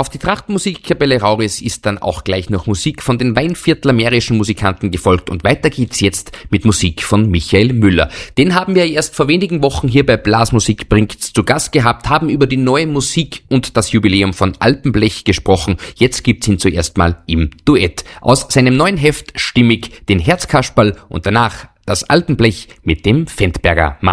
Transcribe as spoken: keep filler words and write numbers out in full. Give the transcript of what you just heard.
Auf die Trachtenmusikkapelle Rauris ist dann auch gleich noch Musik von den Weinviertler mährischen Musikanten gefolgt und weiter geht's jetzt mit Musik von Michael Müller. Den haben wir erst vor wenigen Wochen hier bei Blasmusik bringt's zu Gast gehabt, haben über die neue Musik und das Jubiläum von Alpenblech gesprochen. Jetzt gibt's ihn zuerst mal im Duett. Aus seinem neuen Heft Stimmig den Herzkasperl und danach das Alpenblech mit dem Fendberger Marsch.